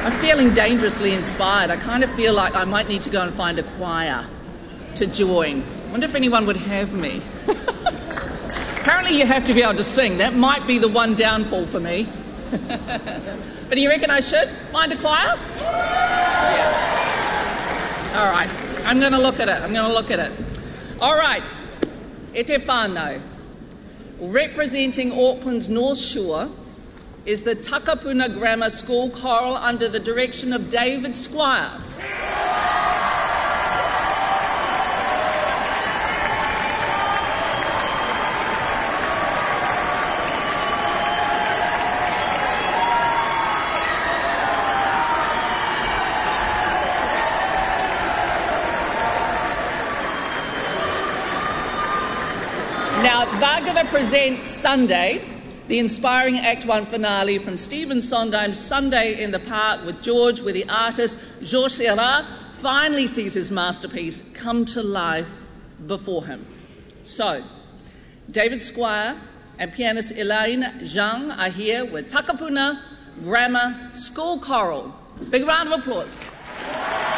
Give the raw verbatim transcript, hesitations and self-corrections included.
I'm feeling dangerously inspired. I kind of feel like I might need to go and find a choir to join. I wonder if anyone would have me. Apparently you have to be able to sing. That might be the one downfall for me. But do you reckon I should find a choir? Yeah. All right. I'm going to look at it. I'm going to look at it. All right. E te whānau. Representing Auckland's North Shore is the Takapuna Grammar School Choral under the direction of David Squire. Now, they're going to present Sunday, the inspiring Act One finale from Stephen Sondheim's Sunday in the Park with George, where the artist Georges Seurat finally sees his masterpiece come to life before him. So, David Squire and pianist Elaine Zhang are here with Takapuna Grammar School Choral. Big round of applause.